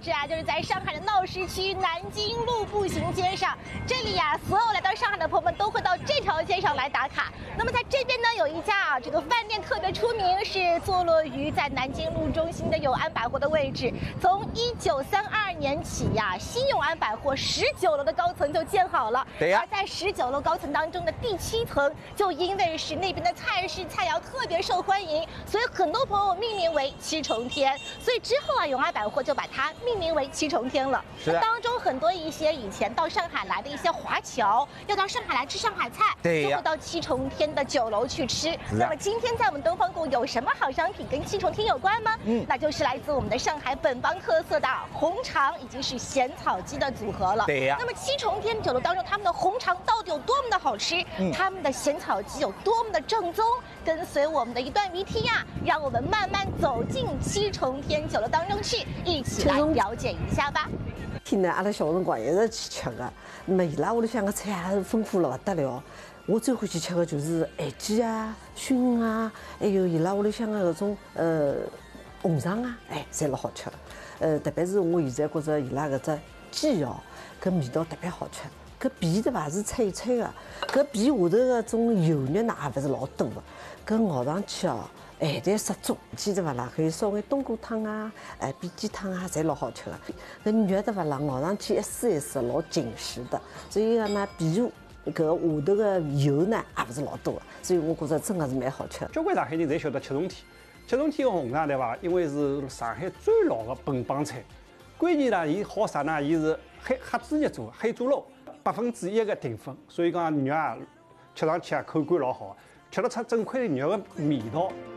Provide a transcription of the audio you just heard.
置啊，就是在上海的闹市区南京路步行街上。这里呀，所有来到上海的朋友们都会到这条街上来打卡。那么在这边呢，有一家这个饭店特别出名，是坐落于在南京路中心的永安百货的位置。从1932年起呀，新永安百货19楼的高层就建好了。 对呀。 而在19楼高层当中的第7层，就因为是那边的菜式菜肴特别受欢迎，所以很多朋友命名为七重天。所以之后啊，永安百货就把它命名为七重天了。 是的。 当中很多一些以前到上海来的一些华侨，要到上海来吃上海菜， 对呀， 就会到七重天的9楼去吃。那么今天在我们东方谷有什么好商品跟七重天有关吗？那就是来自我们的上海本帮特色的红肠以及是咸草鸡的组合了。 对呀。 那么七重天9楼当中，他们的红肠到底有多么的好吃？他们的咸草鸡有多么的正宗？跟随我们的一段 VT 呀，让我们慢慢走进七重天9楼当中去，一起来了解一下吧。 天呢，阿拉小辰光一直去吃的，那么伊拉屋里向个菜也是丰富了不得了。我最欢喜吃的就是咸鸡啊、熏啊，还有伊拉屋里向个搿种红肠啊，侪老好吃的。特别是我现在觉着伊拉搿只鸡哦，搿味道特别好吃。搿皮对伐是脆脆的，搿皮下头个种油肉呢也勿是老多的，搿咬上去哦，咸淡适中，记得伐啦？可以烧眼冬菇汤啊，煸鸡汤啊，侪老好吃的。搿肉对伐啦？咬上去一丝一丝老紧实的，所以讲呢，皮下搿下头个油呢也勿是老多的，所以我觉着真的是蛮好吃的。 交关上海人侪晓得七重天，七重天个红肠对伐？因为是上海最老的本帮菜，关键呢，伊好啥呢？伊是黑猪肉做，黑猪肉1%的淀粉，所以讲肉啊吃上去啊口感老好，吃得出整块肉的味道。